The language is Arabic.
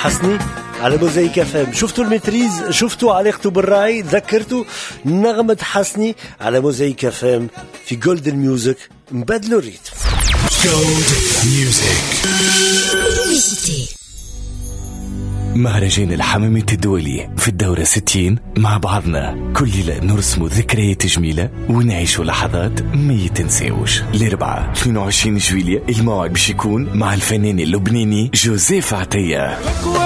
حسني على موزايك FM. شفتوا المتريز، شفتوا علاقته بالراعي، ذكرتوا نغمة حسني على موزايك FM في جولدن ميوزك. نبدلوا الريتم. جولد ميوزك. مهرجان الحمامة الدولي في الدورة 60 مع بعضنا كل ليلة نرسم ذكريات جميلة ونعيش لحظات ما يتنساوش. الأربعاء 22 جويلية الموعد باش يكون مع الفنان اللبناني جوزيف عطية.